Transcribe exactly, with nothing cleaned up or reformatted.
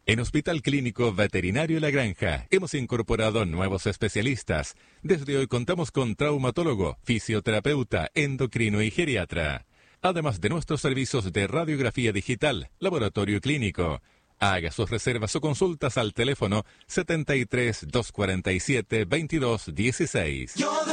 En Hospital Clínico Veterinario La Granja hemos incorporado nuevos especialistas. Desde hoy contamos con traumatólogo, fisioterapeuta, endocrino y geriatra. Además de nuestros servicios de radiografía digital, laboratorio clínico. Haga sus reservas o consultas al teléfono setenta y tres, doscientos cuarenta y siete, veintidós dieciséis.